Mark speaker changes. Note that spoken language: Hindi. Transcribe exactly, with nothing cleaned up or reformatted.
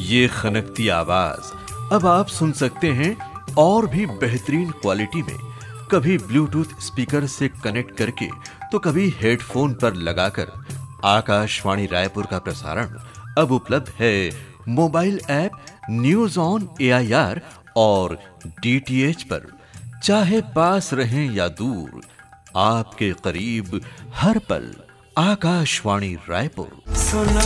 Speaker 1: ये खनकती आवाज अब आप सुन सकते हैं और भी बेहतरीन क्वालिटी में, कभी ब्लूटूथ स्पीकर से कनेक्ट करके तो कभी हेडफोन पर लगाकर। आकाशवाणी रायपुर का प्रसारण अब उपलब्ध है mobile app news on AIR और डीटीएच पर। चाहे पास रहें या दूर, आपके करीब हर पल आकाशवाणी रायपुर।